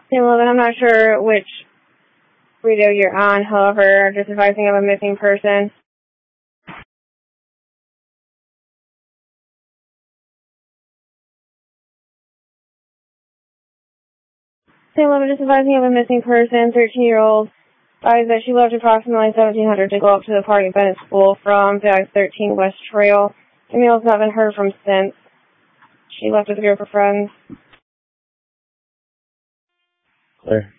St. Logan, I'm not sure which radio you're on, however, just advising of a missing person. St. Logan, just advising of a missing person, 13-year-old, advised that she left approximately 1700 to go up to the Park Bennett School from the I-13 West Trail. The male has not been heard from since. She left with a group of friends. Clear.